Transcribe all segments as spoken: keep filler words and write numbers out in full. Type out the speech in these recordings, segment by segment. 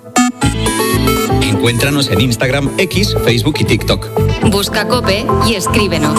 Encuéntranos en Instagram, X, Facebook y TikTok. Busca COPE y escríbenos.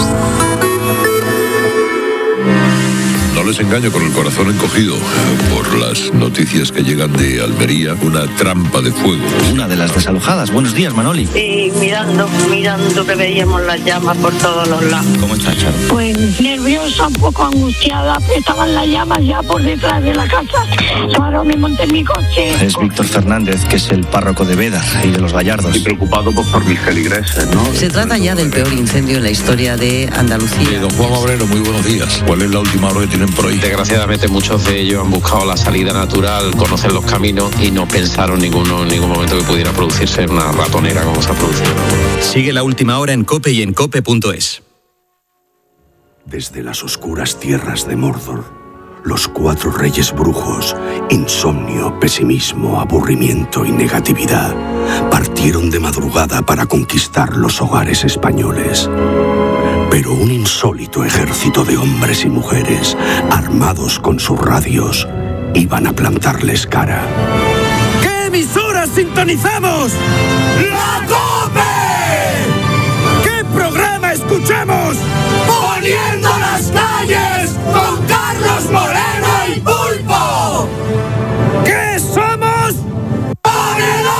No les engaño con el corazón encogido por las noticias que llegan de Almería, una trampa de fuego. Una de las desalojadas. Buenos días, Manoli. Sí, mirando, mirando que veíamos las llamas por todos los lados. ¿Cómo estás, Charo? Pues nerviosa, un poco angustiada, estaban las llamas ya por detrás de la casa. Ahora me monté en mi coche. Es Víctor Fernández, que es el párroco de Beda y de los Gallardos. Y preocupado pues, por mis feligreses, ¿no? Se trata ya del peor incendio en la historia de Andalucía. Eh, don Juan Obrero, muy buenos días. ¿Cuál es la última hora que tienen por ahí? Desgraciadamente muchos de ellos han buscado la salida natural, conocen los caminos y no pensaron ninguno, en ningún momento que pudiera producirse una ratonera como se ha producido. Sigue la última hora en COPE y en cope punto es. Desde las oscuras tierras de Mordor, los cuatro reyes brujos, insomnio, pesimismo, aburrimiento y negatividad, partieron de madrugada para conquistar los hogares españoles. Pero un insólito ejército de hombres y mujeres, armados con sus radios, iban a plantarles cara. ¿Qué emisora sintonizamos? ¡La COPE! ¿Qué programa escuchamos? ¡Poniendo las calles con Carlos Moreno y Pulpo! ¿Qué somos? ¡Ponedores!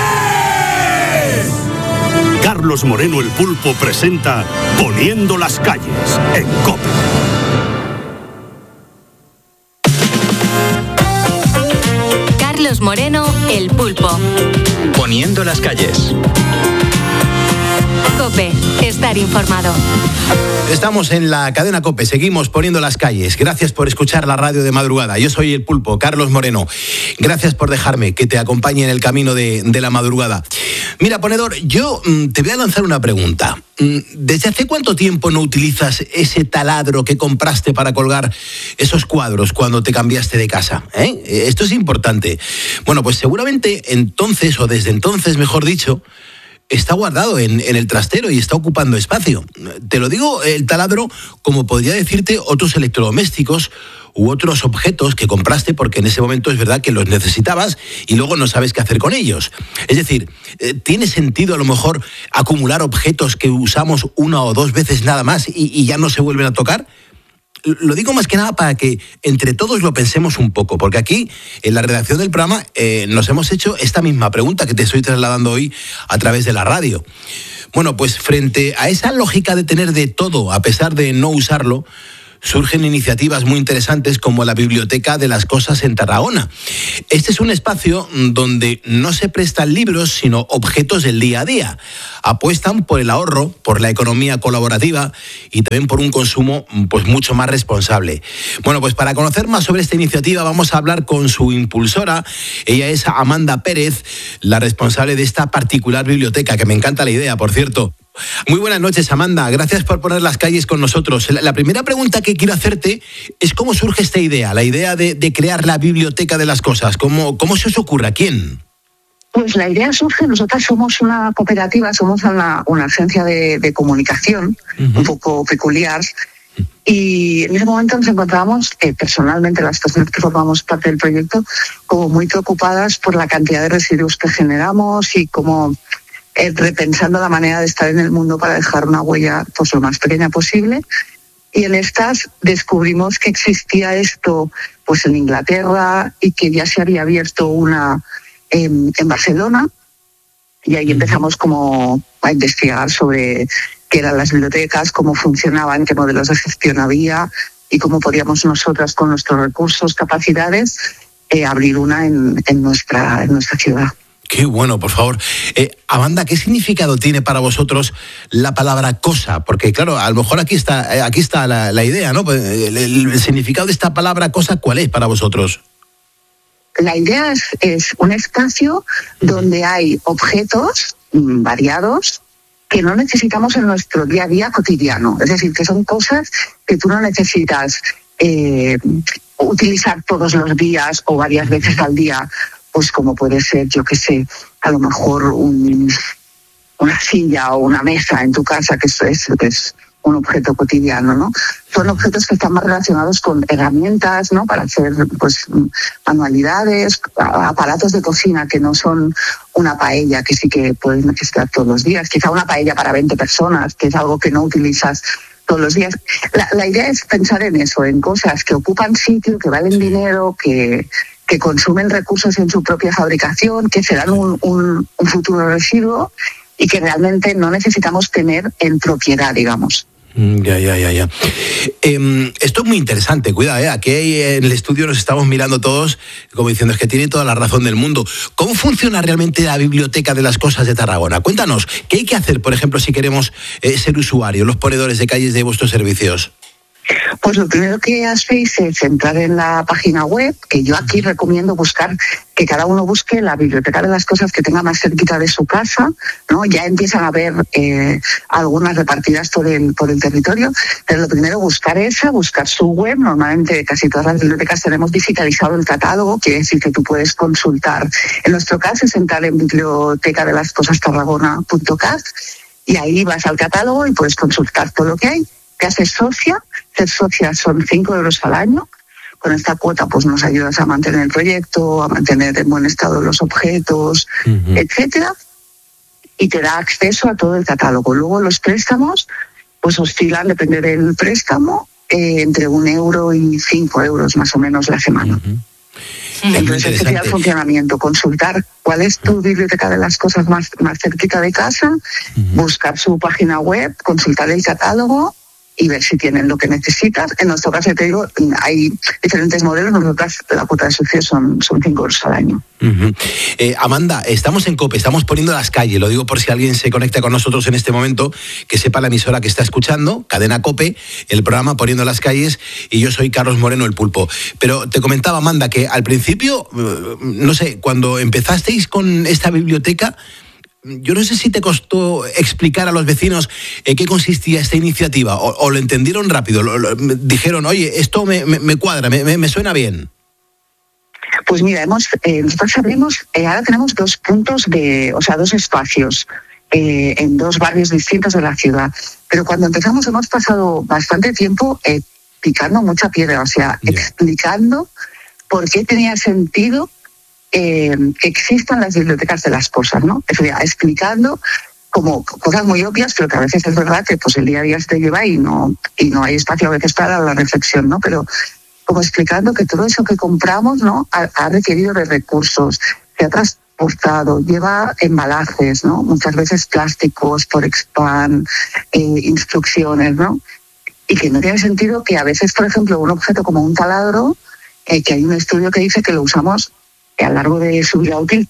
Carlos Moreno el Pulpo presenta Poniendo las calles en COPE. Carlos Moreno, el Pulpo. Poniendo las calles. COPE, estar informado. Estamos en la cadena COPE, seguimos poniendo las calles. Gracias por escuchar la radio de madrugada. Yo soy el Pulpo, Carlos Moreno. Gracias por dejarme que te acompañe en el camino de, de la madrugada. Mira, ponedor, yo mmm, te voy a lanzar una pregunta. ¿Desde hace cuánto tiempo no utilizas ese taladro que compraste para colgar esos cuadros cuando te cambiaste de casa? ¿Eh? Esto es importante. Bueno, pues seguramente entonces, o desde entonces, mejor dicho, está guardado en, en el trastero y está ocupando espacio. Te lo digo, el taladro, como podría decirte otros electrodomésticos u otros objetos que compraste porque en ese momento es verdad que los necesitabas y luego no sabes qué hacer con ellos. Es decir, ¿tiene sentido a lo mejor acumular objetos que usamos una o dos veces nada más y, y ya no se vuelven a tocar? Lo digo más que nada para que entre todos lo pensemos un poco, porque aquí, en la redacción del programa, eh, nos hemos hecho esta misma pregunta que te estoy trasladando hoy a través de la radio. Bueno, pues frente a esa lógica de tener de todo a pesar de no usarlo, surgen iniciativas muy interesantes como la Biblioteca de las Cosas en Tarragona. Este es un espacio donde no se prestan libros, sino objetos del día a día. Apuestan por el ahorro, por la economía colaborativa y también por un consumo pues mucho más responsable. Bueno, pues para conocer más sobre esta iniciativa vamos a hablar con su impulsora. Ella es Amanda Pérez, la responsable de esta particular biblioteca, que me encanta la idea, por cierto. Muy buenas noches, Amanda. Gracias por poner las calles con nosotros. La, la primera pregunta que quiero hacerte es cómo surge esta idea, la idea de, de crear la Biblioteca de las Cosas. ¿Cómo, cómo se os ocurre? ¿A quién? Pues la idea surge, nosotras somos una cooperativa, somos una, una agencia de, de comunicación uh-huh. un poco peculiar. Y en ese momento nos encontrábamos, eh, personalmente, las personas que formamos parte del proyecto, como muy preocupadas por la cantidad de residuos que generamos y como eh, repensando la manera de estar en el mundo para dejar una huella pues, lo más pequeña posible. Y en estas descubrimos que existía esto pues, en Inglaterra y que ya se había abierto una en, en Barcelona. Y ahí empezamos como a investigar sobre qué eran las bibliotecas, cómo funcionaban, qué modelos de gestión había y cómo podíamos nosotras con nuestros recursos, capacidades, eh, abrir una en, en, nuestra, en nuestra ciudad. Qué bueno, por favor. Eh, Amanda, ¿qué significado tiene para vosotros la palabra cosa? Porque, claro, a lo mejor aquí está, aquí está la, la idea, ¿no? El, el, el significado de esta palabra cosa, ¿cuál es para vosotros? La idea es, es un espacio donde hay objetos mmm, variados que no necesitamos en nuestro día a día cotidiano. Es decir, que son cosas que tú no necesitas eh, utilizar todos los días o varias veces al día, pues como puede ser, yo qué sé, a lo mejor un, una silla o una mesa en tu casa, que es, es, es un objeto cotidiano, ¿no? Son objetos que están más relacionados con herramientas, ¿no? Para hacer, pues, manualidades, aparatos de cocina que no son una paella, que sí que puedes necesitar todos los días. Quizá una paella para veinte personas, que es algo que no utilizas todos los días. La, la idea es pensar en eso, en cosas que ocupan sitio, que valen dinero, que, que consumen recursos en su propia fabricación, que serán un, un, un futuro residuo y que realmente no necesitamos tener en propiedad, digamos. Ya, ya, ya, ya. Eh, esto es muy interesante, cuidado, ¿eh? Aquí en el estudio nos estamos mirando todos como diciendo, es que tiene toda la razón del mundo. ¿Cómo funciona realmente la Biblioteca de las Cosas de Tarragona? Cuéntanos, ¿qué hay que hacer, por ejemplo, si queremos eh, ser usuarios, los ponedores de calles de vuestros servicios? Pues lo primero que hacéis es entrar en la página web, que yo aquí recomiendo buscar, que cada uno busque la biblioteca de las cosas que tenga más cerquita de su casa, ¿no? Ya empiezan a haber eh, algunas repartidas por el, por el territorio, pero lo primero buscar esa, buscar su web. Normalmente casi todas las bibliotecas tenemos digitalizado el catálogo, quiere decir que tú puedes consultar. En nuestro caso es entrar en biblioteca de las cosas tarragona punto cat y ahí vas al catálogo y puedes consultar todo lo que hay. Te haces socia, ser socia son cinco euros al año. Con esta cuota pues nos ayudas a mantener el proyecto, a mantener en buen estado los objetos, uh-huh. etcétera. Y te da acceso a todo el catálogo. Luego los préstamos pues oscilan, depende del préstamo, eh, entre un euro y cinco euros más o menos la semana. Uh-huh. Entonces ese sería el funcionamiento, consultar cuál es tu biblioteca de las cosas más, más cerquita de casa, uh-huh. buscar su página web, consultar el catálogo y ver si tienen lo que necesitas. En nuestro caso, te digo, hay diferentes modelos. Nosotras, la cuota de socios son, son cinco euros al año. Uh-huh. Eh, Amanda, estamos en COPE, estamos poniendo las calles. Lo digo por si alguien se conecta con nosotros en este momento, que sepa la emisora que está escuchando, Cadena COPE, el programa Poniendo las calles, y yo soy Carlos Moreno, el Pulpo. Pero te comentaba, Amanda, que al principio, no sé, cuando empezasteis con esta biblioteca, yo no sé si te costó explicar a los vecinos en qué consistía esta iniciativa, o, o lo entendieron rápido, lo, lo, dijeron, oye, esto me, me, me cuadra, me, me, me suena bien. Pues mira, hemos, eh, nosotros abrimos, eh, ahora tenemos dos puntos de, o sea, dos espacios eh, en dos barrios distintos de la ciudad. Pero cuando empezamos hemos pasado bastante tiempo eh, picando mucha piedra, o sea, yeah. explicando por qué tenía sentido Eh, que existan las bibliotecas de las cosas, ¿no? Es decir, explicando como cosas muy obvias, pero que a veces es verdad que pues el día a día se te lleva y no, y no hay espacio a veces para la reflexión, ¿no? Pero como explicando que todo eso que compramos, ¿no? Ha, ha requerido de recursos, se ha transportado, lleva embalajes, ¿no? Muchas veces plásticos, por expand, eh, instrucciones, ¿no? Y que no tiene sentido que a veces, por ejemplo, un objeto como un taladro, eh, que hay un estudio que dice que lo usamos a lo largo de su vida útil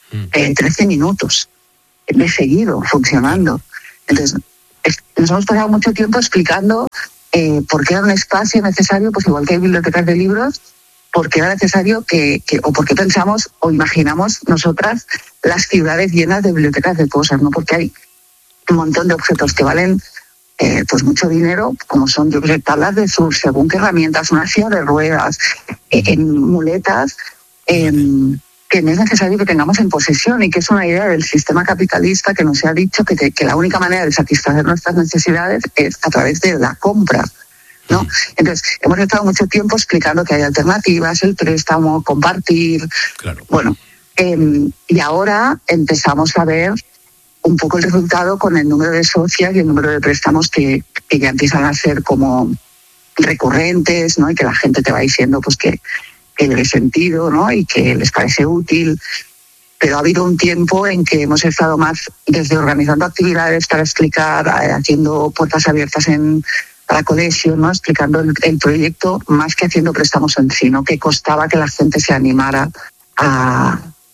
en trece minutos de seguido funcionando. Entonces es, nos hemos pasado mucho tiempo explicando eh, por qué era un espacio necesario, pues igual que hay bibliotecas de libros, por qué era necesario que, que o por qué pensamos o imaginamos nosotras las ciudades llenas de bibliotecas de cosas, ¿no? Porque hay un montón de objetos que valen eh, pues mucho dinero, como son, yo que sé, tablas de surf, según qué herramientas, una silla de ruedas, eh, en muletas, Eh, que no es necesario que tengamos en posesión y que es una idea del sistema capitalista que nos ha dicho que, te, que la única manera de satisfacer nuestras necesidades es a través de la compra, ¿no? Entonces, hemos estado mucho tiempo explicando que hay alternativas, el préstamo, compartir, claro. Bueno, eh, y ahora empezamos a ver un poco el resultado con el número de socias y el número de préstamos que, que ya empiezan a ser como recurrentes, ¿no? Y que la gente te va diciendo pues que que le dé sentido, ¿no? Y que les parece útil. Pero ha habido un tiempo en que hemos estado más desde organizando actividades para explicar, haciendo puertas abiertas en, para colegios, ¿no? Explicando el, el proyecto, más que haciendo préstamos en sí, ¿no? Que costaba que la gente se animara a,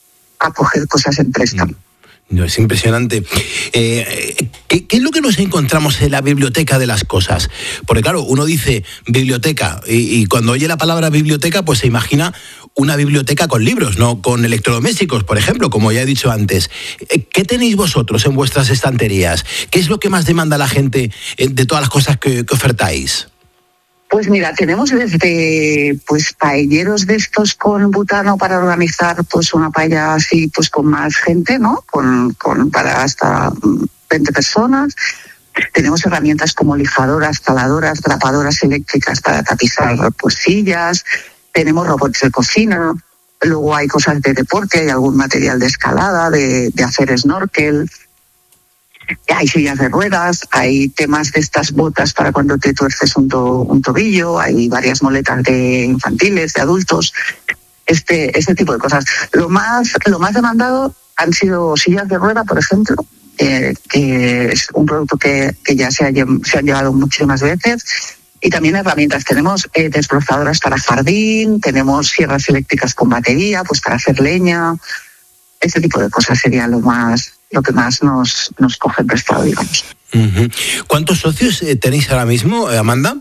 a coger cosas en préstamo. Mm. No, es impresionante. Eh, ¿qué, ¿Qué es lo que nos encontramos en la biblioteca de las cosas? Porque claro, uno dice biblioteca y, y cuando oye la palabra biblioteca pues se imagina una biblioteca con libros, no con electrodomésticos, por ejemplo, como ya he dicho antes. ¿Qué tenéis vosotros en vuestras estanterías? ¿Qué es lo que más demanda la gente de todas las cosas que, que ofertáis? Pues mira, tenemos desde pues paelleros de estos con butano para organizar pues una paella así pues con más gente, ¿no? Con, con para hasta veinte personas. Tenemos herramientas como lijadoras, taladoras, trapadoras eléctricas para tapizar pues, sillas, tenemos robots de cocina, luego hay cosas de deporte, hay algún material de escalada, de, de hacer snorkel, hay sillas de ruedas, hay temas de estas botas para cuando te tuerces un, to, un tobillo, hay varias moletas de infantiles, de adultos, este, este tipo de cosas. Lo más, lo más demandado han sido sillas de rueda, por ejemplo, eh, que es un producto que, que ya se, ha, se han llevado muchísimas veces. Y también herramientas. Tenemos eh, desbrozadoras para jardín, tenemos sierras eléctricas con batería, pues para hacer leña. Ese tipo de cosas sería lo más, lo que más nos, nos coge prestado, digamos. Uh-huh. ¿Cuántos socios eh, tenéis ahora mismo, Amanda?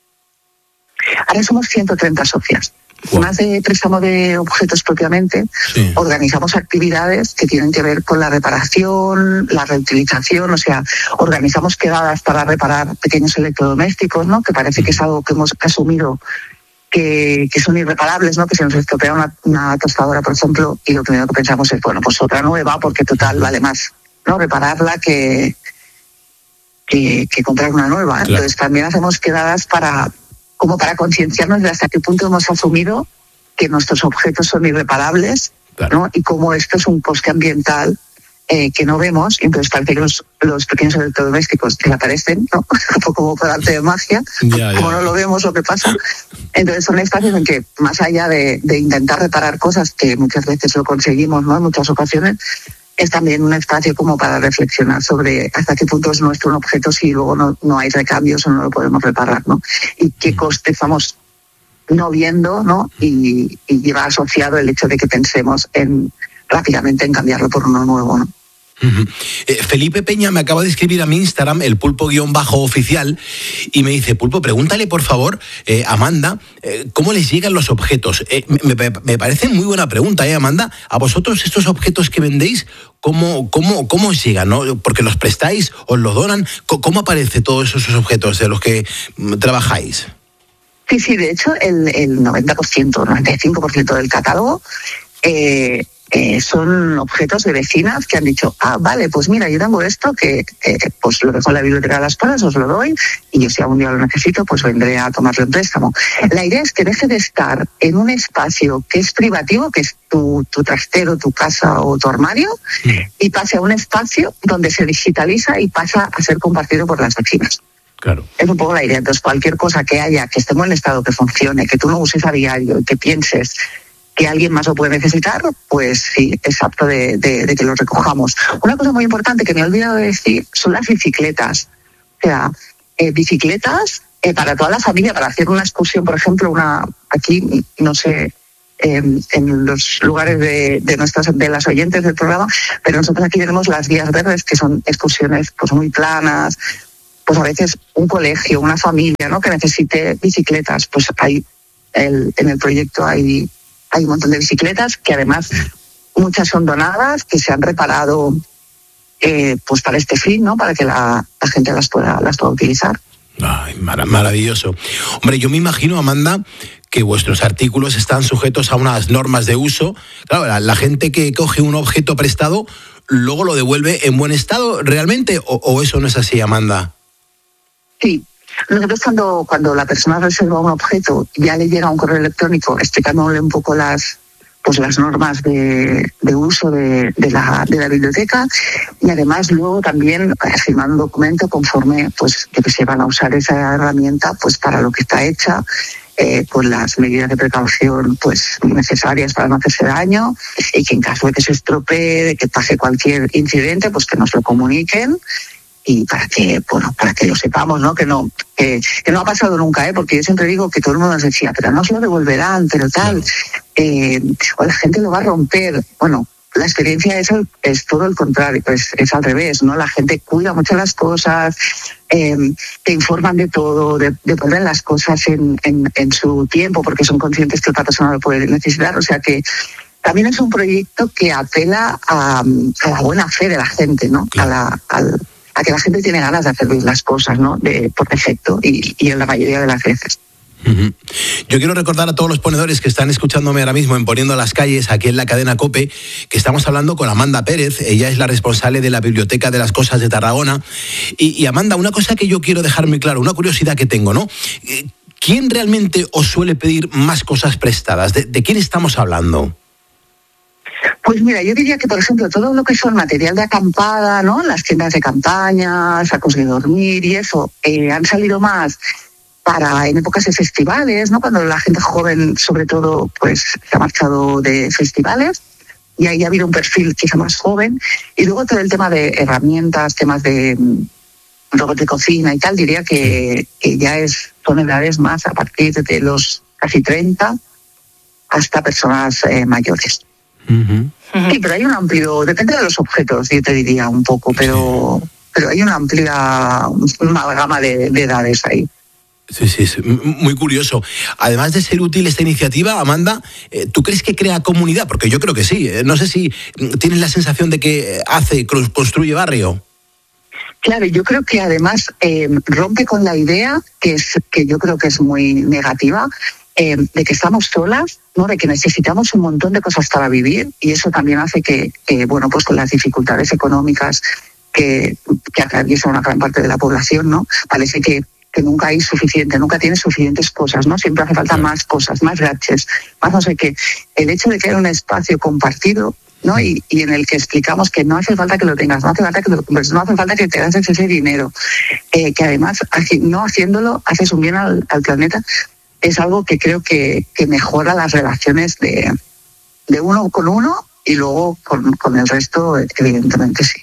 Ahora somos ciento treinta socias. Wow. Más de préstamo de objetos propiamente, sí. Organizamos actividades que tienen que ver con la reparación, la reutilización, o sea, organizamos quedadas para reparar pequeños electrodomésticos, ¿no? Que parece que es algo que hemos asumido que, que son irreparables, ¿no? Que se nos estropea una, una tostadora, por ejemplo, y lo primero que pensamos es, bueno, pues otra nueva, porque total vale más, ¿no? Repararla que, que, que comprar una nueva. Claro. Entonces también hacemos quedadas para... como para concienciarnos de hasta qué punto hemos asumido que nuestros objetos son irreparables, claro. ¿no? Y cómo esto es un coste ambiental eh, que no vemos, entonces parece que los, los pequeños electrodomésticos desaparecen, ¿no? Un poco como por arte de magia, ya, ya. Como no lo vemos lo que pasa. Entonces son espacios en que, más allá de, de intentar reparar cosas, que muchas veces lo conseguimos, ¿no? En muchas ocasiones, es también un espacio como para reflexionar sobre hasta qué punto es nuestro un objeto si luego no, no hay recambios o no lo podemos reparar, ¿no? Y qué coste estamos no viendo, ¿no? Y, y lleva asociado el hecho de que pensemos en rápidamente en cambiarlo por uno nuevo, ¿no? Uh-huh. eh, Felipe Peña me acaba de escribir a mi Instagram, el pulpo-oficial, y me dice: Pulpo, pregúntale por favor, eh, Amanda, eh, ¿cómo les llegan los objetos? Eh, me, me parece muy buena pregunta, ¿eh, Amanda? ¿A vosotros estos objetos que vendéis, cómo, cómo, cómo os llegan, ¿no? ¿Porque los prestáis, os los donan? ¿Cómo aparecen todos esos objetos de los que trabajáis? Sí, sí, de hecho el, el noventa por ciento, noventa y cinco por ciento del catálogo eh, Eh, son objetos de vecinas que han dicho, ah, vale, pues mira, yo tengo esto que eh, pues lo dejo en la biblioteca de las Palmas, os lo doy, y yo si algún día lo necesito, pues vendré a tomarlo en préstamo. La idea es que deje de estar en un espacio que es privativo, que es tu, tu trastero, tu casa o tu armario, sí. Y pase a un espacio donde se digitaliza y pasa a ser compartido por las vecinas. Claro. Es un poco la idea. Entonces, cualquier cosa que haya, que esté en buen estado, que funcione, que tú no uses a diario, que pienses que alguien más lo puede necesitar, pues sí, es apto de, de, de que lo recojamos. Una cosa muy importante que me he olvidado de decir son las bicicletas. O sea, eh, bicicletas eh, para toda la familia, para hacer una excursión, por ejemplo, una aquí, no sé, eh, en los lugares de, de nuestras de las oyentes del programa, pero nosotros aquí tenemos las vías verdes, que son excursiones pues muy planas, pues a veces un colegio, una familia, ¿no? Que necesite bicicletas, pues hay el, en el proyecto hay Hay un montón de bicicletas que además muchas son donadas, que se han reparado eh, pues para este fin, ¿no? Para que la, la gente las pueda, las pueda utilizar. Ay, mar- maravilloso. Hombre, yo me imagino, Amanda, que vuestros artículos están sujetos a unas normas de uso. Claro, la, la gente que coge un objeto prestado luego lo devuelve en buen estado realmente, o, o eso no es así, Amanda. Sí. Nosotros cuando, cuando la persona reserva un objeto ya le llega un correo electrónico explicándole un poco las, pues las normas de, de uso de, de, la, de la biblioteca, y además luego también firmar un documento conforme pues que se van a usar esa herramienta pues para lo que está hecha, eh, con las medidas de precaución pues necesarias para no hacerse daño, y que en caso de que se estropee, de que pase cualquier incidente, pues que nos lo comuniquen. Y para que, bueno, para que lo sepamos, ¿no? Que no, que, que no ha pasado nunca, ¿eh? Porque yo siempre digo que todo el mundo nos decía, pero no se lo devolverán, pero tal, eh, o la gente lo va a romper. Bueno, la experiencia es, el, es todo el contrario, es, es al revés, ¿no? La gente cuida mucho las cosas, eh, te informan de todo, de, devuelven las cosas en, en, en su tiempo, porque son conscientes que otra persona lo puede necesitar. O sea que también es un proyecto que apela a, a la buena fe de la gente, ¿no? A la, al, a que la gente tiene ganas de hacer bien las cosas, ¿no? De, por defecto y, y en la mayoría de las veces. Uh-huh. Yo quiero recordar a todos los ponedores que están escuchándome ahora mismo en Poniendo las Calles, aquí en la cadena COPE, que estamos hablando con Amanda Pérez. Ella es la responsable de la Biblioteca de las Cosas de Tarragona. Y, y Amanda, una cosa que yo quiero dejar muy claro, una curiosidad que tengo, ¿no? ¿Quién realmente os suele pedir más cosas prestadas? ¿De, de quién estamos hablando? Pues mira, yo diría que, por ejemplo, todo lo que son material de acampada, ¿no? Las tiendas de campaña, sacos de dormir y eso, eh, han salido más para en épocas de festivales, ¿no? Cuando la gente joven, sobre todo, pues se ha marchado de festivales y ahí ha habido un perfil quizá más joven. Y luego todo el tema de herramientas, temas de robots de cocina y tal, diría que, que ya es, son edades más a partir de los casi treinta hasta personas eh, mayores. Uh-huh. Sí, pero hay un amplio, depende de los objetos, yo te diría un poco, pero, pero hay una amplia una gama de, de edades ahí. Sí, sí, sí, muy curioso. Además de ser útil esta iniciativa, Amanda, ¿tú crees que crea comunidad? Porque yo creo que sí. No sé si tienes la sensación de que hace, construye barrio. Claro, yo creo que además eh, rompe con la idea, que, es, que yo creo que es muy negativa, eh, de que estamos solas, ¿no? De que necesitamos un montón de cosas para vivir, y eso también hace que, que bueno, pues con las dificultades económicas que, que atraviesa una gran parte de la población, ¿no? Parece que que nunca hay suficiente, nunca tienes suficientes cosas, ¿no? Siempre hace falta más cosas, más gadgets, más no sé qué. El hecho de que haya un espacio compartido, ¿no? Y, y en el que explicamos que no hace falta que lo tengas, no hace falta que lo compres, no hace falta que te gastes ese dinero, eh, que además no haciéndolo haces un bien al, al planeta, es algo que creo que, que mejora las relaciones de, de uno con uno y luego con, con el resto, evidentemente sí.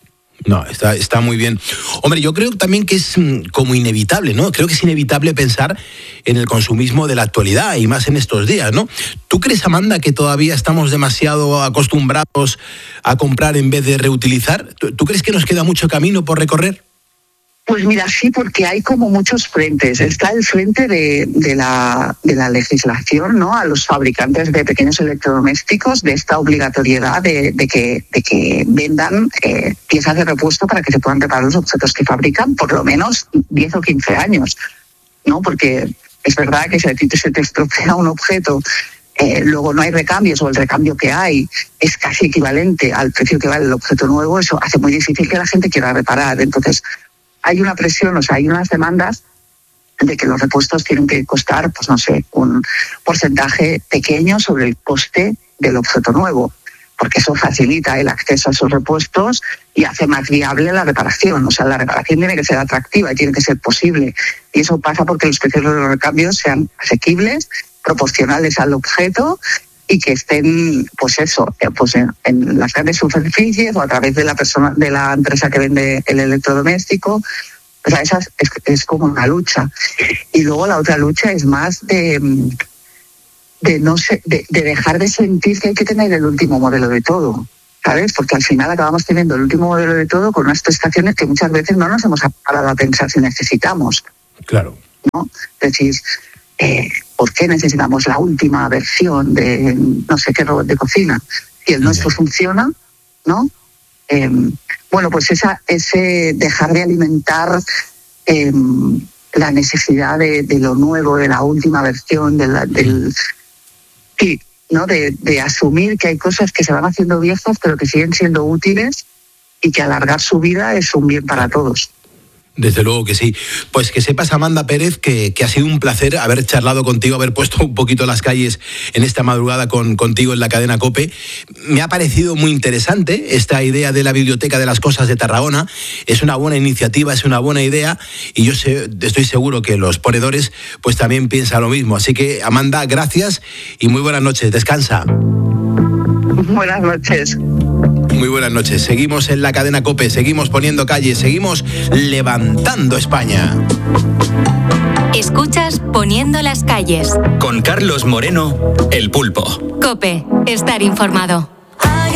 No, está, está muy bien. Hombre, yo creo también que es como inevitable, ¿no? Creo que es inevitable pensar en el consumismo de la actualidad y más en estos días, ¿no? ¿Tú crees, Amanda, que todavía estamos demasiado acostumbrados a comprar en vez de reutilizar? ¿Tú, tú crees que nos queda mucho camino por recorrer? Pues mira, sí, porque hay como muchos frentes. Está el frente de, de, la, de la legislación, ¿no? A los fabricantes de pequeños electrodomésticos, de esta obligatoriedad de, de, que, de que vendan eh, piezas de repuesto para que se puedan reparar los objetos que fabrican por lo menos diez o quince años, ¿no? Porque es verdad que si a ti se te estropea un objeto, eh, luego no hay recambios, o el recambio que hay es casi equivalente al precio que vale el objeto nuevo, eso hace muy difícil que la gente quiera reparar. Entonces, hay una presión, o sea, hay unas demandas de que los repuestos tienen que costar, pues no sé, un porcentaje pequeño sobre el coste del objeto nuevo, porque eso facilita el acceso a esos repuestos y hace más viable la reparación. O sea, la reparación tiene que ser atractiva y tiene que ser posible. Y eso pasa porque los precios de los recambios sean asequibles, proporcionales al objeto, y que estén, pues eso, pues en, en las grandes superficies o a través de la persona, de la empresa que vende el electrodoméstico. O sea, esa es, es como una lucha. Y luego la otra lucha es más de, de no sé, de, de dejar de sentir que hay que tener el último modelo de todo, ¿sabes? Porque al final acabamos teniendo el último modelo de todo con unas prestaciones que muchas veces no nos hemos parado a pensar si necesitamos. Claro. ¿No? Es decir, eh, ¿por qué necesitamos la última versión de no sé qué robot de cocina? Si el nuestro funciona, ¿no? Eh, bueno, pues esa, ese dejar de alimentar eh, la necesidad de, de lo nuevo, de la última versión, de la, del... Sí, ¿no? De, de asumir que hay cosas que se van haciendo viejas pero que siguen siendo útiles y que alargar su vida es un bien para todos. Desde luego que sí. Pues que sepas, Amanda Pérez, que, que ha sido un placer haber charlado contigo, haber puesto un poquito las calles en esta madrugada con, contigo en la cadena COPE. Me ha parecido muy interesante esta idea de la Biblioteca de las Cosas de Tarragona. Es una buena iniciativa, es una buena idea, y yo sé, estoy seguro que los ponedores pues también piensan lo mismo. Así que, Amanda, gracias y muy buenas noches. Descansa. Buenas noches. Muy buenas noches. Seguimos en la cadena COPE, seguimos poniendo calles, seguimos levantando España. Escuchas Poniendo las calles. Con Carlos Moreno, El Pulpo. COPE, estar informado.